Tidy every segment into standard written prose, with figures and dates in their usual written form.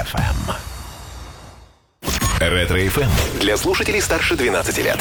FM. Ретро-ФМ для слушателей старше 12 лет.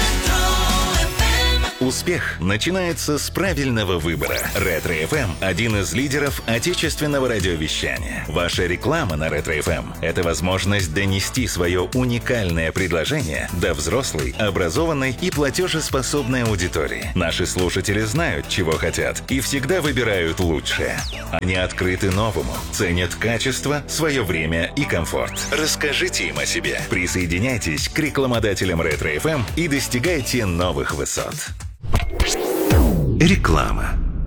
Успех начинается с правильного выбора. Ретро-ФМ – один из лидеров отечественного радиовещания. Ваша реклама на Ретро-ФМ – это возможность донести свое уникальное предложение до взрослой, образованной и платежеспособной аудитории. Наши слушатели знают, чего хотят, и всегда выбирают лучшее. Они открыты новому, ценят качество, свое время и комфорт. Расскажите им о себе. Присоединяйтесь к рекламодателям Ретро-ФМ и достигайте новых высот. Реклама.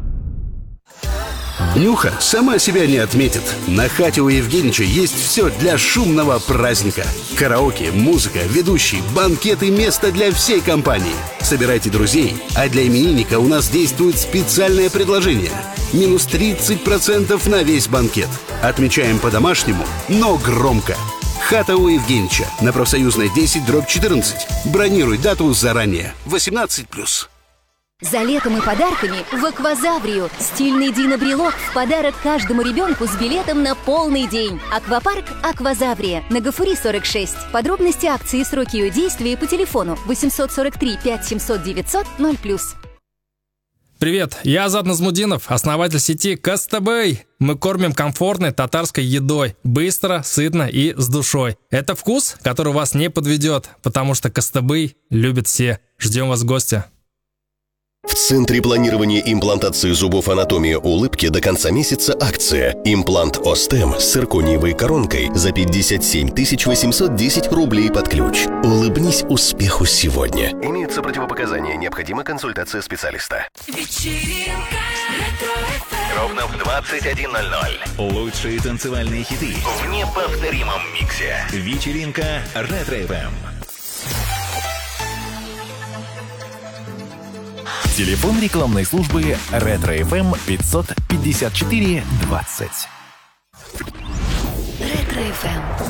Днюха сама себя не отметит. На хате у Евгенича есть все для шумного праздника. Караоке, музыка, ведущий, банкеты, место для всей компании. Собирайте друзей, а для именинника у нас действует специальное предложение. Минус 30% на весь банкет. Отмечаем по-домашнему, но громко. Хата у Евгенича на Профсоюзной 10/14. Бронируй дату заранее. 18+. За летом и подарками в Аквазаврию. Стильный динобрелок в подарок каждому ребенку с билетом на полный день. Аквапарк Аквазаврия. На Гафури 46. Подробности акции и сроки ее действия по телефону 843 5700 900 0+. Привет, я Азат Назмудинов, основатель сети Костабэй. Мы кормим комфортной татарской едой. Быстро, сытно и с душой. Это вкус, который вас не подведет, потому что Костабэй любят все. Ждем вас в гости. В Центре планирования имплантации зубов «Анатомия улыбки» до конца месяца акция. Имплант Остем с циркониевой коронкой за 57 810 рублей под ключ. Улыбнись успеху сегодня. Имеются противопоказания. Необходима консультация специалиста. Вечеринка Ретро-ФМ. Ровно в 21:00. Лучшие танцевальные хиты в неповторимом миксе. Вечеринка Ретро-ФМ. Телефон рекламной службы Ретро-ФМ 554 20. Ретро-ФМ.